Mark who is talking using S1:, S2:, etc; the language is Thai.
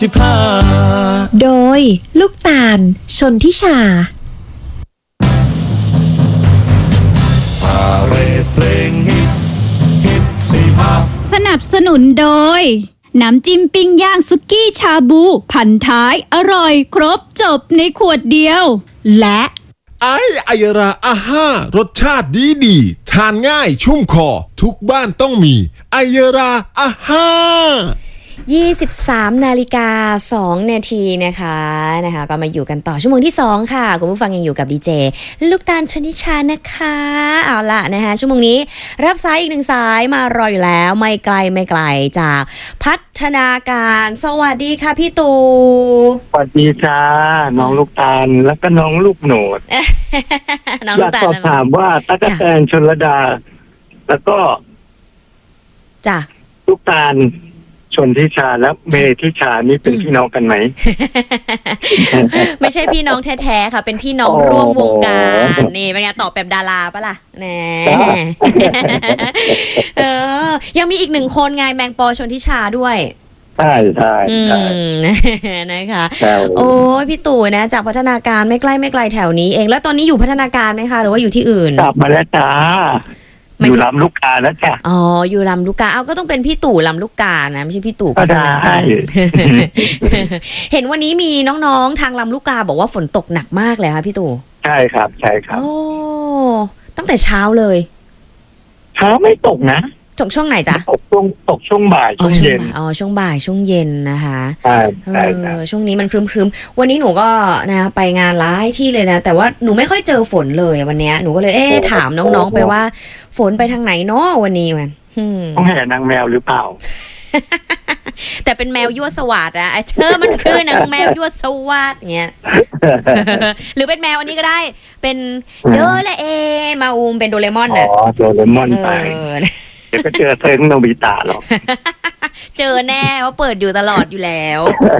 S1: โดยลูกตาลชนทิชา
S2: พาเรดเพลงฮิต45
S3: สนับสนุนโดยน้ำจิ้มปิ้งย่างสุกี้ชาบูพันท้ายอร่อยครบจบในขวดเดียวและ
S2: ไอยราอาห้ารสชาติดีทานง่ายชุ่มคอทุกบ้านต้องมีไอยราอาห้า
S4: 23 นาฬิกา 2 นาทีนะคะก็มาอยู่กันต่อชั่วโมงที่ 2 ค่ะคุณผู้ฟังยังอยู่กับดีเจลูกตาลชนิชานะคะเอาละนะคะชั่วโมงนี้รับสายอีกหนึ่งสายมารออยู่แล้วไม่ไกลจากพัฒนาการสวัสดีค่ะพี่ตู่
S5: สวัสดีจ้าน้องลูกตาลแล้วก็น้องลูกโหนด
S4: น้อง
S5: อ
S4: ลู
S5: ยาก ก
S4: ตาล
S5: สอบถามว่าตั๊กแตนชลดา แล้วก็
S4: จ้ะ
S5: ลูกตาลชนทิชาและเมทิชานี่เป็นพี่น้องกันไหม
S4: ไม่ใช่พี่น้องแท้ๆค่ะเป็นพี่น้องร่วมวงการนี่เป็นไงตอบแบบดาราปะล่ะแน่ ยังมีอีกหนึ่งคนไงแมงปอชนทิชาด้วย
S5: ใช่
S4: นะคะโอ้ยพี่ตู่นะจากพัฒนาการไม่ใกล้แถวนี้เองแล้วตอนนี้อยู่พัฒนาการไหมคะหรือว่าอยู่ที่อื่น
S5: กลับมาแล้วจ้าอยู่ลำลูกกาแล้วจ้ะ
S4: อ๋ออยู่ลำลูกกาเอาก็ต้องเป็นพี่ตู่ลำลูกกานะไม่ใช่พี่ตู่
S5: ก็ได้
S4: เห็นวันนี้มีน้องๆทางลำลูกกาบอกว่าฝนตกหนักมากเลยค่ะพี่ตู่
S5: ใช่ครับ
S4: โอ้ตั้งแต่เช้าเลย
S5: เช้าไม่ตกนะ
S4: ตกช่วงไหนจ๊ะ
S5: ตกช่วงบ่ายช่วงเย็น
S4: ช่วงบ่ายช่วงเย็นนะคะ
S5: ใช่
S4: ช่วงนี้มันครึ้มๆวันนี้หนูก็นะไปงานหลายที่เลยนะแต่ว่าหนูไม่ค่อยเจอฝนเลยวันนี้หนูก็เลยถามน้องๆไปว่าฝนไปทางไหนเนาะวันนี้มัน
S5: ต้องแห่นางแมวหรือเปล่า
S4: แต่เป็นแมวยั่วสวัสดอะเธอมันคือนางแมวยั่วสวัสดเงี้ย หรือเป็นแมวอันนี้ก็ได้เป็นโดเรมาอูมเป็นโดเรมอนน่ะ
S5: โดเรมอนไปเดี๋ยวก็เจอเซิร์งโนบิตะหรอก
S4: เจอแน่ว่าเปิดอยู่ตลอดอยู่แล้ว